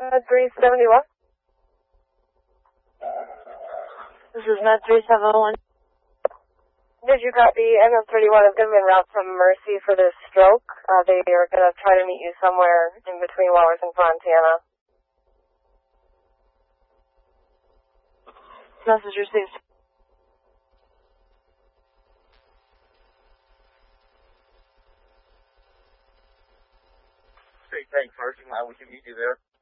371. This is Med 371. Did you copy? MS31 is going to be en route from Mercy for this stroke. They are going to try to meet you somewhere in between Walworth and Fontana. Message received. Great, thanks, Sergeant. I will meet you there.